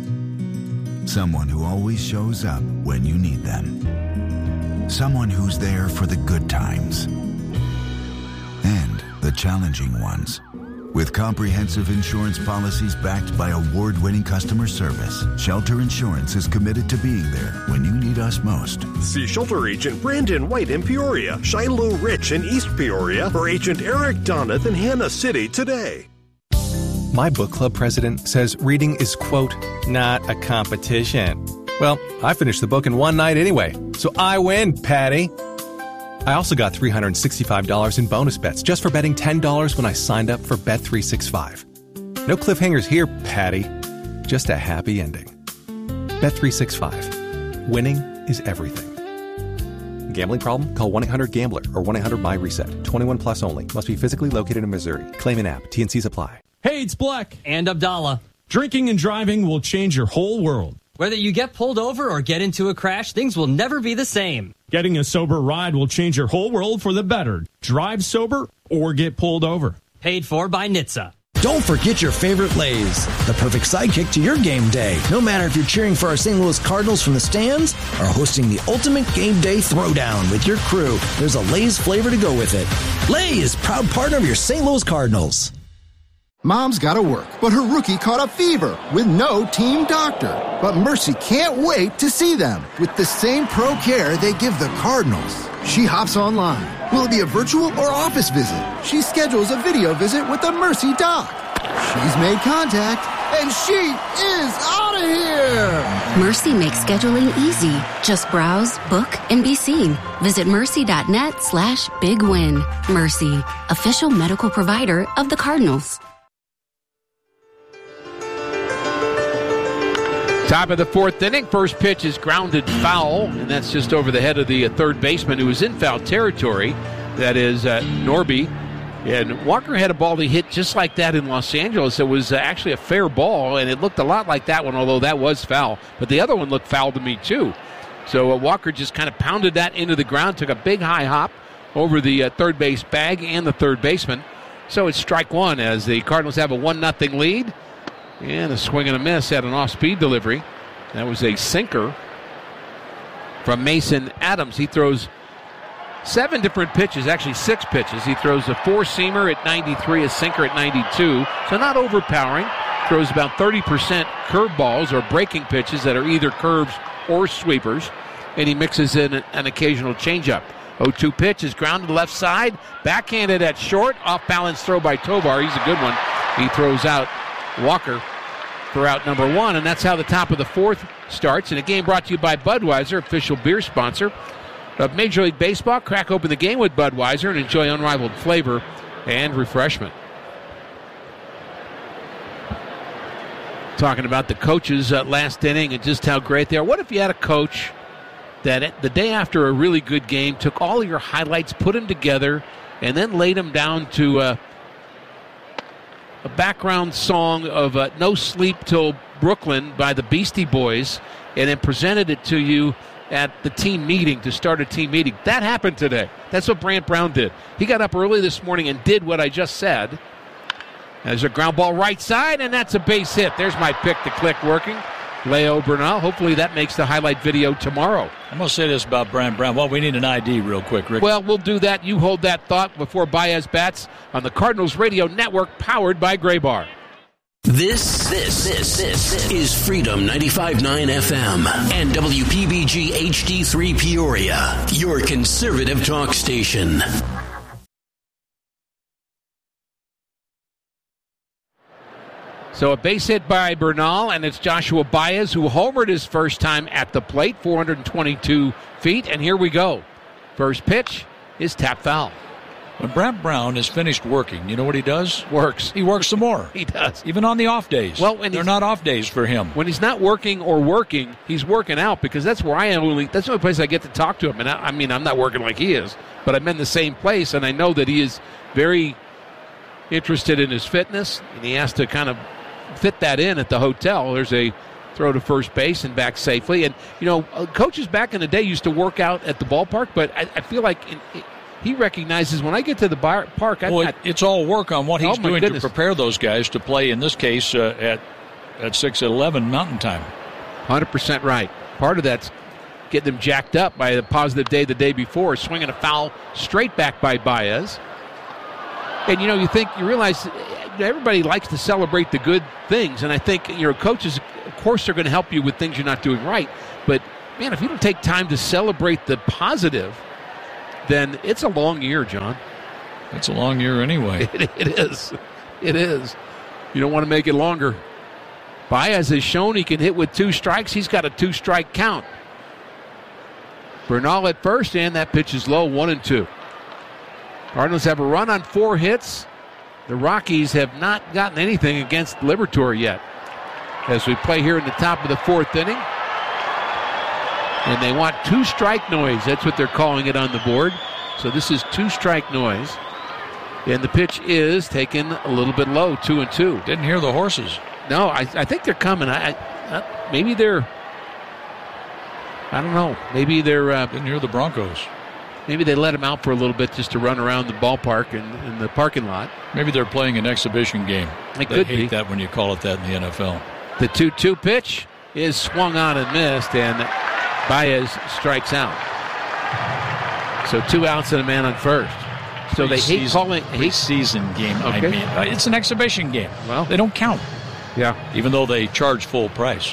Someone who always shows up when you need them. Someone who's there for the good times and the challenging ones. With comprehensive insurance policies backed by award-winning customer service, Shelter Insurance is committed to being there when you need us most. See Shelter Agent Brandon White in Peoria, Shiloh Rich in East Peoria, or Agent Eric Donath in Hannah City today. My book club president says reading is, quote, not a competition. Well, I finished the book in one night anyway, so I win, Patty. I also got three hundred sixty-five dollars in bonus bets just for betting ten dollars when I signed up for Bet three sixty-five. No cliffhangers here, Patty. Just a happy ending. Bet three sixty-five. Winning is everything. Gambling problem? Call one eight hundred gambler or one eight hundred my reset. twenty-one plus only. Must be physically located in Missouri. Claim in app. T and C's apply. Hey, it's Black. And Abdallah. Drinking and driving will change your whole world. Whether you get pulled over or get into a crash, things will never be the same. Getting a sober ride will change your whole world for the better. Drive sober or get pulled over. Paid for by N H T S A. Don't forget your favorite Lays, the perfect sidekick to your game day. No matter if you're cheering for our Saint Louis Cardinals from the stands or hosting the ultimate game day throwdown with your crew, there's a Lays flavor to go with it. Lays, proud partner of your Saint Louis Cardinals. Mom's got to work, but her rookie caught a fever with no team doctor. But Mercy can't wait to see them with the same pro care they give the Cardinals. She hops online. Will it be a virtual or office visit? She schedules a video visit with the Mercy doc. She's made contact, and she is out of here! Mercy makes scheduling easy. Just browse, book, and be seen. Visit mercy.net slash big win. Mercy, official medical provider of the Cardinals. Top of the fourth inning, first pitch is grounded foul, and that's just over the head of the third baseman who was in foul territory. That is uh, Norby. And Walker had a ball he hit just like that in Los Angeles. It was uh, actually a fair ball, and it looked a lot like that one, although that was foul. But the other one looked foul to me, too. So uh, Walker just kind of pounded that into the ground, took a big high hop over the uh, third base bag and the third baseman. So it's strike one as the Cardinals have a one nothing lead. And a swing and a miss at an off-speed delivery. That was a sinker from Mason Adams. He throws seven different pitches, actually six pitches. He throws a four-seamer at ninety-three, a sinker at ninety-two. So not overpowering. Throws about thirty percent curveballs or breaking pitches that are either curves or sweepers. And he mixes in an occasional changeup. oh two pitch is grounded left side. Backhanded at short. Off-balance throw by Tovar. He's a good one. He throws out Walker for out number one, and that's how the top of the fourth starts. And a game brought to you by Budweiser, official beer sponsor of Major League Baseball. Crack open the game with Budweiser and enjoy unrivaled flavor and refreshment. Talking about the coaches uh, last inning and just how great they are. What if you had a coach that the day after a really good game took all of your highlights, put them together, and then laid them down to uh, a background song of uh, No Sleep Till Brooklyn by the Beastie Boys, and then presented it to you at the team meeting to start a team meeting. That happened today. That's what Brant Brown did. He got up early this morning and did what I just said. There's a ground ball right side, and that's a base hit. There's my pick-to-click working. Leo Bernal. Hopefully that makes the highlight video tomorrow. I'm going to say this about Brant Brown. Well, we need an I D real quick, Rick. Well, we'll do that. You hold that thought before Baez bats on the Cardinals Radio Network, powered by Gray Bar. This, this, this, this is Freedom ninety-five point nine F M and W P B G H D three Peoria, your conservative talk station. So a base hit by Bernal, and it's Joshua Baez who homered his first time at the plate, four hundred twenty-two feet, and here we go. First pitch is tap foul. When Brant Brown is finished working, you know what he does? Works. He works some more. He does. Even on the off days. Well, when they're not off days for him. When he's not working or working, he's working out, because that's where I am only, that's the only place I get to talk to him. And I, I mean, I'm not working like he is, but I'm in the same place, and I know that he is very interested in his fitness, and he has to kind of fit that in at the hotel. There's a throw to first base and back safely. And, you know, coaches back in the day used to work out at the ballpark, but I, I feel like in, it, he recognizes when I get to the bar, park, I, well, I, it's all work on what he's oh doing goodness. to prepare those guys to play, in this case, uh, at, at six eleven Mountain Time. one hundred percent right. Part of that's getting them jacked up by the positive day the day before, swinging a foul straight back by Baez. And, you know, you think, you realize everybody likes to celebrate the good things, and I think, you know, coaches, of course, are going to help you with things you're not doing right. But, man, if you don't take time to celebrate the positive, then it's a long year, John. It's a long year anyway. It, it is. It is. You don't want to make it longer. Baez has shown he can hit with two strikes. He's got a two-strike count. Bernal at first, and that pitch is low, one and two. Cardinals have a run on four hits. The Rockies have not gotten anything against Liberatore yet. As we play here in the top of the fourth inning. And they want two-strike noise. That's what they're calling it on the board. So this is two-strike noise. And the pitch is taken a little bit low, two and two. Didn't hear the horses. No, I, I think they're coming. I, I maybe they're. I don't know. Maybe they're. Uh, Didn't hear the Broncos. Maybe they let him out for a little bit just to run around the ballpark and in the parking lot. Maybe they're playing an exhibition game. It they could hate be. that when you call it that in the N F L. The two two pitch is swung on and missed, and Baez strikes out. So two outs and a man on first. So they hate calling preseason game. Okay. I mean, it's an exhibition game. Well, they don't count. Yeah, even though they charge full price.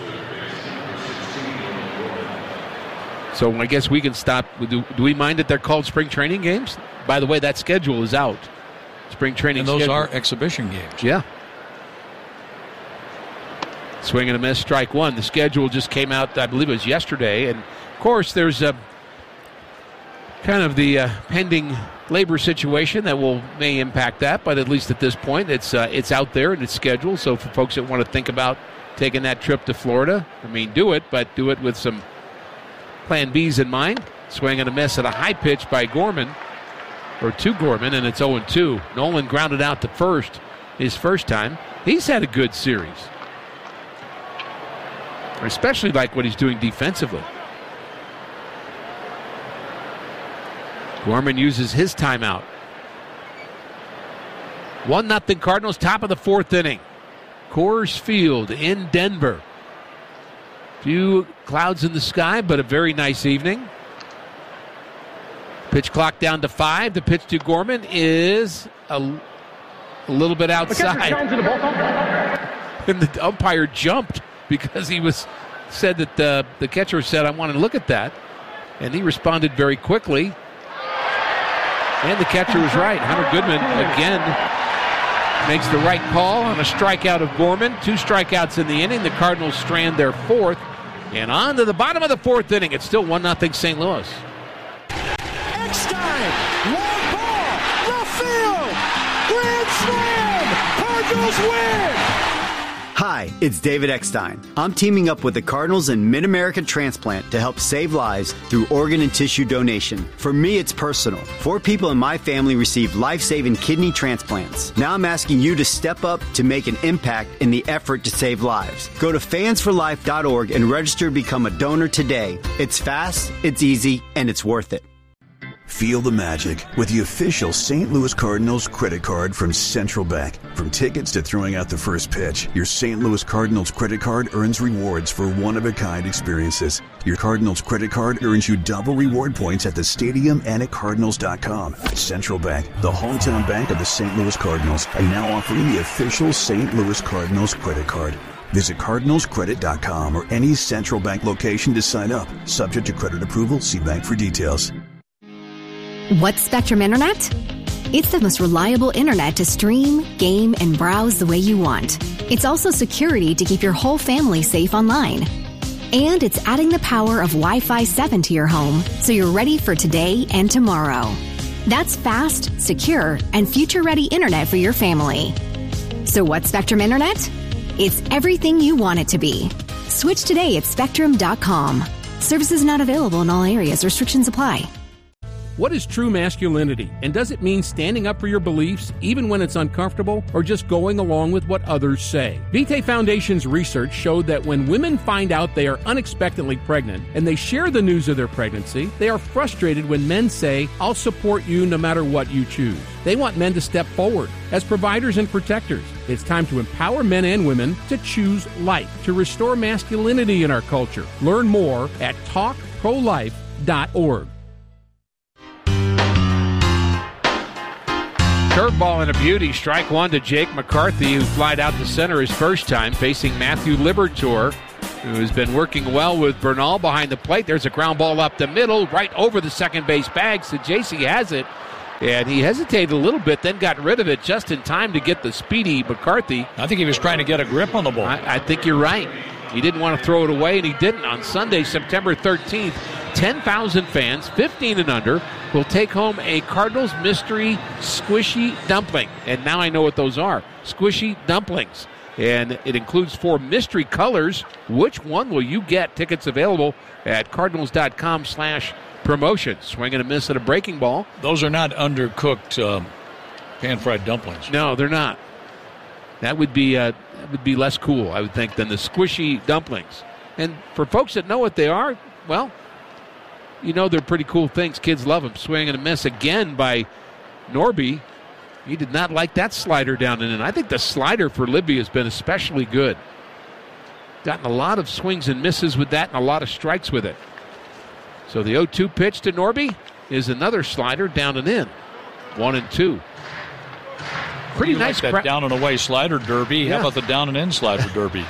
So I guess we can stop. Do, do we mind that they're called spring training games? By the way, that schedule is out. Spring training. And those schedule. are exhibition games. Yeah. Swing and a miss, strike one. The schedule just came out, I believe it was yesterday. And, of course, there's a kind of the uh, pending labor situation that will may impact that. But at least at this point, it's uh, it's out there and it's scheduled. So for folks that want to think about taking that trip to Florida, I mean, do it, but do it with some plan B's in mind. Swing and a miss at a high pitch by Gorman, or to Gorman, and it's oh and two. Nolan grounded out to first his first time. He's had a good series. I especially like what he's doing defensively. Gorman uses his timeout. one nothing Cardinals, top of the fourth inning. Coors Field in Denver. Few clouds in the sky, but a very nice evening. Pitch clock down to five. The pitch to Gorman is a, a little bit outside. And the umpire jumped because he was said that the, the catcher said, I want to look at that. And he responded very quickly. And the catcher was right. Hunter Goodman, again, makes the right call on a strikeout of Gorman. Two strikeouts in the inning. The Cardinals strand their fourth. And on to the bottom of the fourth inning. It's still one nothing Saint Louis. Eckstein, long ball, left field, grand slam, Cardinals win! Hi, it's David Eckstein. I'm teaming up with the Cardinals and Mid-America Transplant to help save lives through organ and tissue donation. For me, it's personal. Four people in my family received life-saving kidney transplants. Now I'm asking you to step up to make an impact in the effort to save lives. Go to fans for life dot org and register to become a donor today. It's fast, it's easy, and it's worth it. Feel the magic with the official Saint Louis Cardinals credit card from Central Bank. From tickets to throwing out the first pitch, your Saint Louis Cardinals credit card earns rewards for one-of-a-kind experiences. Your Cardinals credit card earns you double reward points at the stadium and at Cardinals dot com. Central Bank, the hometown bank of the Saint Louis Cardinals, are now offering the official Saint Louis Cardinals credit card. Visit Cardinals Credit dot com or any Central Bank location to sign up. Subject to credit approval, see bank for details. What's Spectrum Internet? It's the most reliable internet to stream, game, and browse the way you want. It's also security to keep your whole family safe online. And it's adding the power of Wi-Fi seven to your home so you're ready for today and tomorrow. That's fast, secure, and future-ready internet for your family. So what's Spectrum Internet? It's everything you want it to be. Switch today at Spectrum dot com. Services not available in all areas. Restrictions apply. What is true masculinity? And does it mean standing up for your beliefs even when it's uncomfortable, or just going along with what others say? Vitae Foundation's research showed that when women find out they are unexpectedly pregnant and they share the news of their pregnancy, they are frustrated when men say, "I'll support you no matter what you choose." They want men to step forward as providers and protectors. It's time to empower men and women to choose life, to restore masculinity in our culture. Learn more at talk pro life dot org. Curveball and a beauty. Strike one to Jake McCarthy, who flied out to center his first time, facing Matthew Liberatore, who has been working well with Bernal behind the plate. There's a ground ball up the middle, right over the second base bag. So J C has it, and he hesitated a little bit, then got rid of it just in time to get the speedy McCarthy. I think he was trying to get a grip on the ball. I, I think you're right. He didn't want to throw it away, and he didn't. On Sunday, September thirteenth, ten thousand fans, fifteen and under, will take home a Cardinals Mystery Squishy Dumpling. And now I know what those are. Squishy Dumplings. And it includes four mystery colors. Which one will you get? Tickets available at cardinals.com slash promotion. Swing and a miss at a breaking ball. Those are not undercooked um, pan-fried dumplings. No, they're not. That would be uh, that would be less cool, I would think, than the Squishy Dumplings. And for folks that know what they are, well, you know they're pretty cool things. Kids love them. Swing and a miss again by Norby. He did not like that slider down and in. I think the slider for Libby has been especially good. Gotten a lot of swings and misses with that and a lot of strikes with it. So the oh two pitch to Norby is another slider down and in. One and two. Pretty you nice. Like that cra- down and away slider derby. Yeah. How about the down and in slider derby?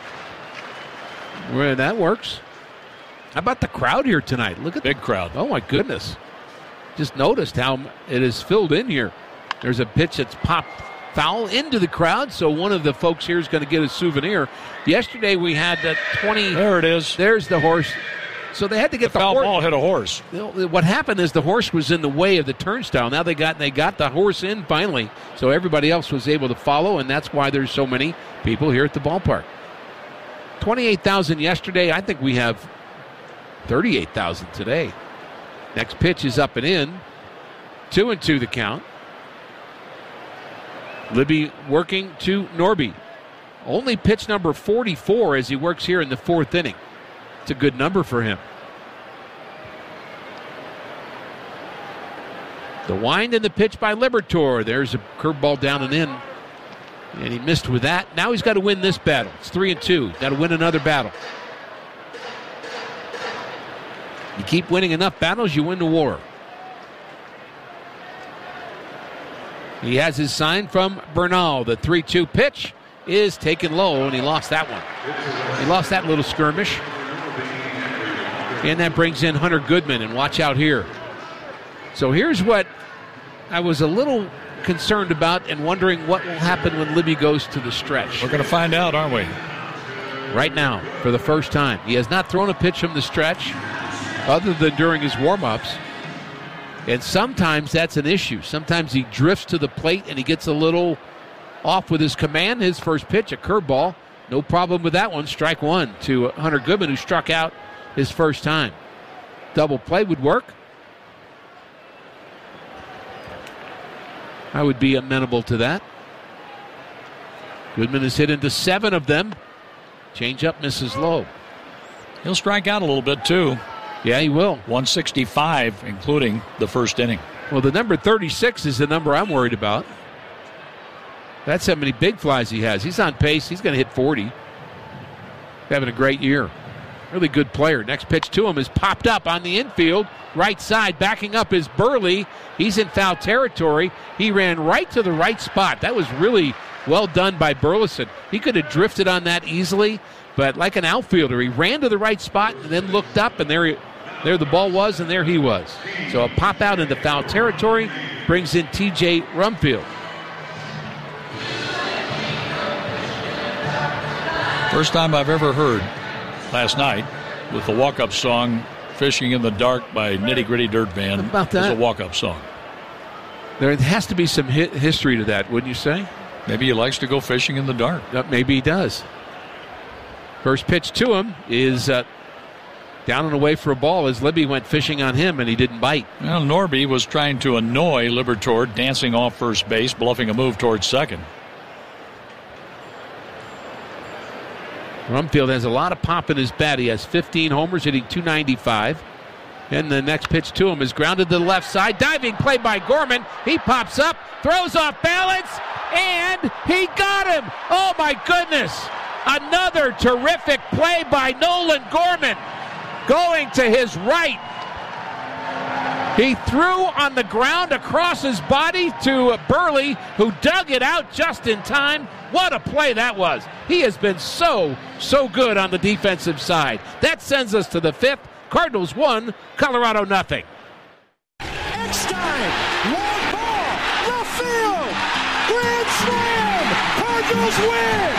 Well, that works. How about the crowd here tonight? Look at big the crowd. Oh my goodness! Just noticed how it is filled in here. There's a pitch that's popped foul into the crowd, so one of the folks here is going to get a souvenir. Yesterday we had that twenty. There it is. There's the horse. So they had to get the, the foul horse. ball hit a horse. What happened is the horse was in the way of the turnstile. Now they got they got the horse in finally, so everybody else was able to follow, and that's why there's so many people here at the ballpark. twenty-eight thousand yesterday. I think we have thirty-eight thousand today. Next pitch is up and in. Two and two the count. Libby working to Norby. Only pitch number forty-four as he works here in the fourth inning. It's a good number for him. The wind and the pitch by Liberatore. There's a curveball down and in. And he missed with that. Now he's got to win this battle. It's three and two. Got to win another battle. You keep winning enough battles, you win the war. He has his sign from Bernal. The three two pitch is taken low, and he lost that one. He lost that little skirmish. And that brings in Hunter Goodman, and watch out here. So here's what I was a little concerned about and wondering what will happen when Libby goes to the stretch. We're going to find out, aren't we? Right now, for the first time. He has not thrown a pitch from the stretch other than during his warm-ups. And sometimes that's an issue. Sometimes he drifts to the plate and he gets a little off with his command. His first pitch, a curveball. No problem with that one. Strike one to Hunter Goodman, who struck out his first time. Double play would work. I would be amenable to that. Goodman has hit into seven of them. Change up misses low. He'll strike out a little bit too. Yeah, he will. one sixty-five, including the first inning. Well, the number thirty-six is the number I'm worried about. That's how many big flies he has. He's on pace. He's going to hit forty. Having a great year. Really good player. Next pitch to him is popped up on the infield. Right side, backing up is Burley. He's in foul territory. He ran right to the right spot. That was really well done by Burleson. He could have drifted on that easily, but like an outfielder, he ran to the right spot and then looked up, and there, he, there the ball was, and there he was. So a pop out into foul territory brings in T J Rumfield. First time I've ever heard last night with the walk-up song Fishing in the Dark by Nitty Gritty Dirt Band. How about that? It's a walk-up song. There has to be some hi- history to that, wouldn't you say? Maybe he likes to go fishing in the dark. Uh, maybe he does. First pitch to him is uh, down and away for a ball as Libby went fishing on him, and he didn't bite. Well, Norby was trying to annoy Liberatore, dancing off first base, bluffing a move towards second. Rumfield has a lot of pop in his bat. He has fifteen homers, hitting two ninety-five. And the next pitch to him is grounded to the left side. Diving play by Gorman. He pops up, throws off balance, and he got him. Oh, my goodness. Another terrific play by Nolan Gorman. Going to his right. He threw on the ground across his body to Burley, who dug it out just in time. What a play that was. He has been so, so good on the defensive side. That sends us to the fifth. Cardinals one, Colorado nothing. Eckstein, long ball, left field, grand slam, Cardinals win.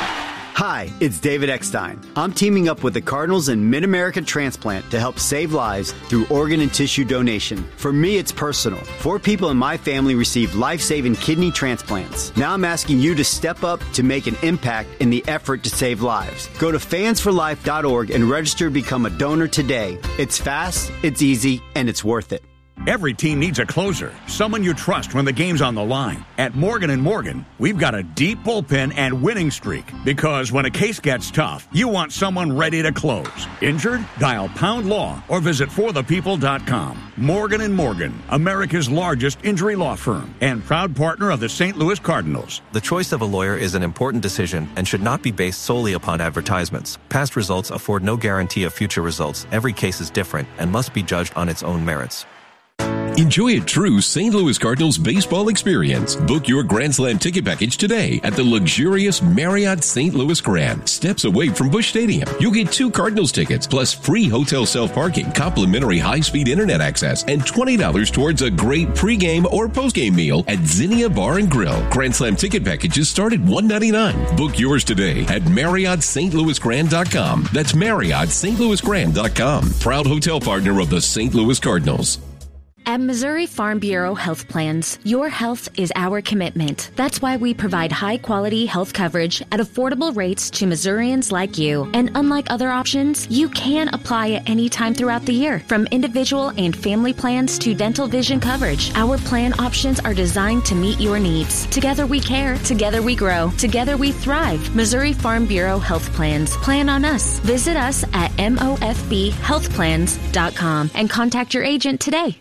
Hi, it's David Eckstein. I'm teaming up with the Cardinals and Mid-America Transplant to help save lives through organ and tissue donation. For me, it's personal. Four people in my family received life-saving kidney transplants. Now I'm asking you to step up to make an impact in the effort to save lives. Go to fans for life dot org and register to become a donor today. It's fast, it's easy, and it's worth it. Every team needs a closer, someone you trust when the game's on the line. At Morgan and Morgan, we've got a deep bullpen and winning streak because when a case gets tough, you want someone ready to close. Injured? Dial Pound Law or visit for the people dot com. Morgan and Morgan, America's largest injury law firm and proud partner of the Saint Louis Cardinals. The choice of a lawyer is an important decision and should not be based solely upon advertisements. Past results afford no guarantee of future results. Every case is different and must be judged on its own merits. Enjoy a true Saint Louis Cardinals baseball experience. Book your Grand Slam ticket package today at the luxurious Marriott Saint Louis Grand, steps away from Busch Stadium. You'll get two Cardinals tickets plus free hotel self-parking, complimentary high-speed internet access, and twenty dollars towards a great pregame or postgame meal at Zinnia Bar and Grill. Grand Slam ticket packages start at one hundred ninety-nine dollars. Book yours today at Marriott Saint Louis Grand dot com. That's Marriott Saint Louis Grand dot com. Proud hotel partner of the Saint Louis Cardinals. At Missouri Farm Bureau Health Plans, your health is our commitment. That's why we provide high-quality health coverage at affordable rates to Missourians like you. And unlike other options, you can apply at any time throughout the year, from individual and family plans to dental vision coverage. Our plan options are designed to meet your needs. Together we care, together we grow, together we thrive. Missouri Farm Bureau Health Plans. Plan on us. Visit us at M O F B health plans dot com and contact your agent today.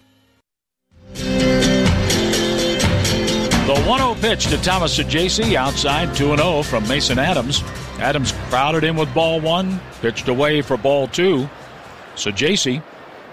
The one oh pitch to Thomas Saggese, outside two and oh from Mason Adams. Adams crowded in with ball one, pitched away for ball two. Saggese,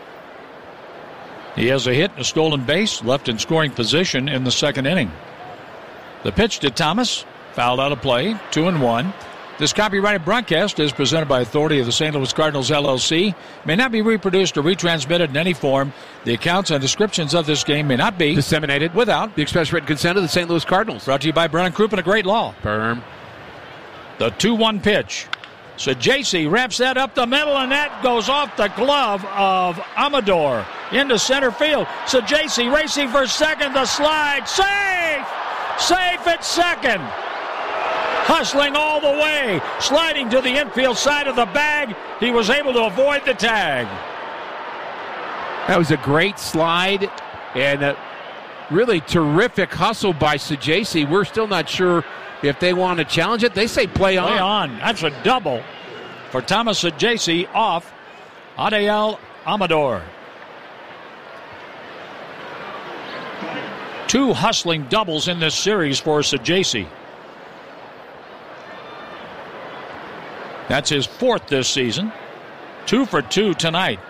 he has a hit and a stolen base, left in scoring position in the second inning. The pitch to Thomas, fouled out of play, two and one. This copyrighted broadcast is presented by authority of the Saint Louis Cardinals, L L C. May not be reproduced or retransmitted in any form. The accounts and descriptions of this game may not be disseminated without the express written consent of the Saint Louis Cardinals. Brought to you by Brennan Crouppen, a great law. Firm. The two one pitch. Saggese wraps that up the middle, and that goes off the glove of Amador into center field. Saggese racing for second. The slide. Safe! Safe at second. Hustling all the way, sliding to the infield side of the bag. He was able to avoid the tag. That was a great slide and a really terrific hustle by Saggese. We're still not sure if they want to challenge it. They say play on. Play on. That's a double for Thomas Saggese off Adael Amador. Two hustling doubles in this series for Saggese. That's his fourth this season. Two for two tonight.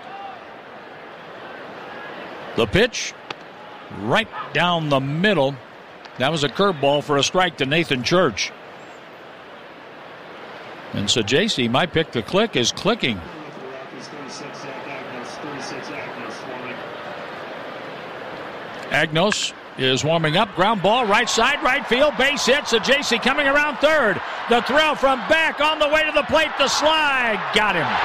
The pitch, right down the middle. That was a curveball for a strike to Nathan Church. And Saggese might pick the click, is clicking. Agnos is warming up. Ground ball, right side, right field, base hit. Saggese coming around third. The throw from back on the way to the plate. The slide got him.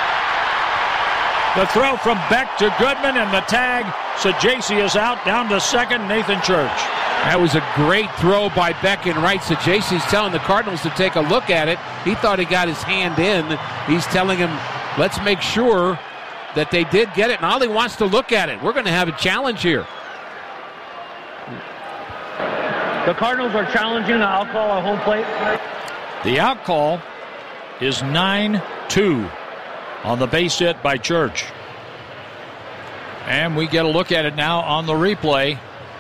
The throw from Beck to Goodman and the tag. Saggese is out, down to second, Nathan Church. That was a great throw by Beck and right. Saggese's telling the Cardinals to take a look at it. He thought he got his hand in. He's telling him let's make sure that they did get it. And Ollie wants to look at it. We're going to have a challenge here. The Cardinals are challenging the out call on home plate. The out call is nine two on the base hit by Church. And we get a look at it now on the replay.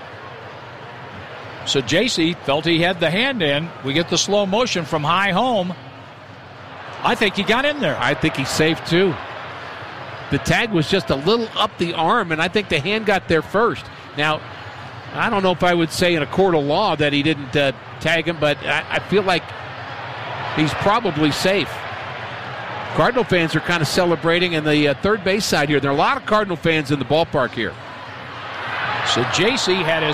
So J C felt he had the hand in. We get the slow motion from high home. I think he got in there. I think he's safe too. The tag was just a little up the arm, and I think the hand got there first. Now, I don't know if I would say in a court of law that he didn't uh, tag him, but I, I feel like he's probably safe. Cardinal fans are kind of celebrating in the uh, third base side here. There are a lot of Cardinal fans in the ballpark here. So J C had his